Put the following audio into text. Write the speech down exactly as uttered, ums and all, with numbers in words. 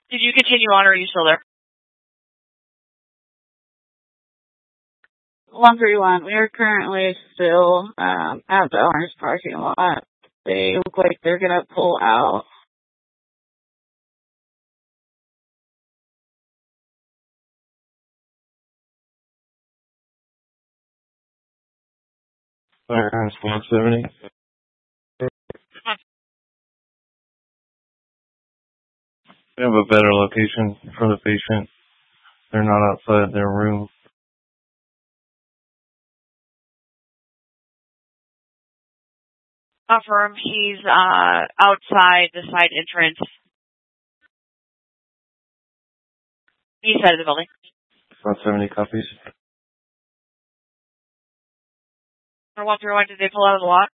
Did you continue on, or are you still there? one three one, we are currently still um, at the orange parking lot. They look like they're going to pull out. Firearms one seventy. We have a better location for the patient. They're not outside their room. Affirm, he's uh, outside the side entrance. East side of the building. one seventy copies. For one through one, did they pull out of the lot?